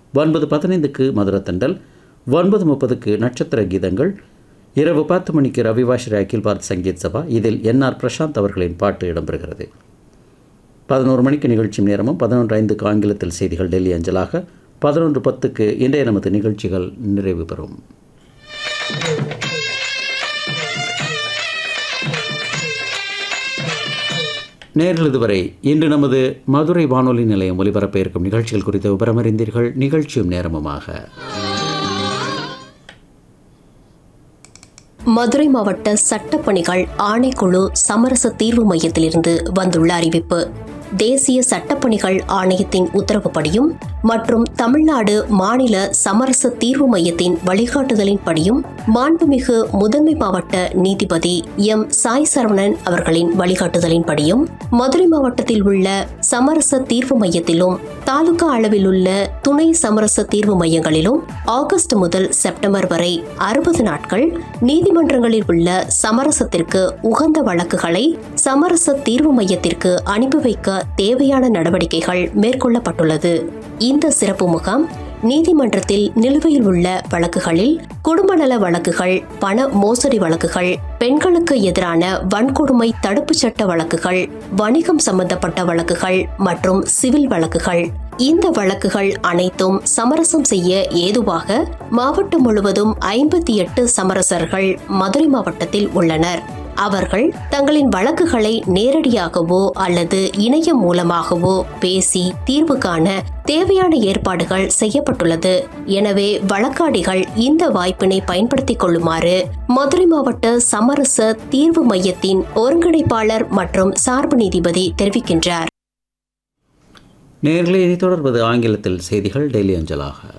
9:15க்கு மதுரத்தண்டல், 9:30க்கு நட்சத்திர கீதங்கள், இரவு 10 மணிக்கு ரவிவாஸ்ரீ அகில் பாரத் சங்கீத் சபா. இதில் என்ஆர் பிரசாந்த் அவர்களின் பாட்டு இடம்பெறுகிறது. 11 மணிக்கு நிகழ்ச்சி நேரமும், 11:05க்கு ஆங்கிலத்தில் செய்திகள் டெல்லி அஞ்சலாக, 11:10க்கு இன்றைய நமது நிகழ்ச்சிகள் நிறைவு பெறும். நேர்கள் இதுவரை இன்று நமது மதுரை வானொலி நிலையம் ஒலிபரப்ப இருக்கும் நிகழ்ச்சிகள் குறித்த விவரம் அறிந்தீர்கள். நிகழ்ச்சியும் நேரமுமாக மதுரை மாவட்ட சட்டப்பணிகள் ஆணைக்குழு சமரச தீர்வு மையத்திலிருந்து வந்துள்ள அறிவிப்பு. தேசிய சட்டப்பணிகள் ஆணையத்தின் உத்தரவுப்படியும் மற்றும் தமிழ்நாடு மாநில சமரச தீர்வு மையத்தின் வழிகாட்டுதலின்படியும் மாண்புமிகு முதன்மை மாவட்ட நீதிபதி எம் சாய் சரவணன் அவர்களின் வழிகாட்டுதலின்படியும் மதுரை மாவட்டத்தில் உள்ள சமரச தீர்வு மையத்திலும் தாலுகா அளவில் உள்ள துணை சமரச தீர்வு மையங்களிலும் ஆகஸ்ட் முதல் செப்டம்பர் வரை 60 நாட்கள் நீதிமன்றங்களில் உள்ள சமரசத்திற்கு உகந்த வழக்குகளை சமரச தீர்வு மையத்திற்கு அனுப்பி வைக்க தேவையான நடவடிக்கைகள் மேற்கொள்ளப்பட்டுள்ளது. இந்த சிறப்பு முகாம் நீதிமன்றத்தில் நிலுவையில் உள்ள வழக்குகளில் குடும்ப நல வழக்குகள், பண மோசடி வழக்குகள், பெண்களுக்கு எதிரான வன்கொடுமை தடுப்பு சட்ட வழக்குகள், வணிகம் சம்பந்தப்பட்ட வழக்குகள் மற்றும் சிவில் வழக்குகள். இந்த வழக்குகள் அனைத்தும் சமரசம் செய்ய ஏதுவாக மாவட்டம் முழுவதும் 58 சமரசர்கள் மதுரை மாவட்டத்தில் உள்ளனர். அவர்கள் தங்களின் வழக்குகளை நேரடியாகவோ அல்லது இணையம் மூலமாகவோ பேசி தீர்வு காண தேவையான ஏற்பாடுகள் செய்யப்பட்டுள்ளது. எனவே வழக்காடிகள் இந்த வாய்ப்பினை பயன்படுத்திக் கொள்ளுமாறு மதுரை மாவட்ட சமரச தீர்வு மையத்தின் ஒருங்கிணைப்பாளர் மற்றும் சார்பு நீதிபதி தெரிவிக்கின்றார். நேர்களை தொடர்வது ஆங்கிலத்தில் செய்திகள் டெல்லி அஞ்சலாக.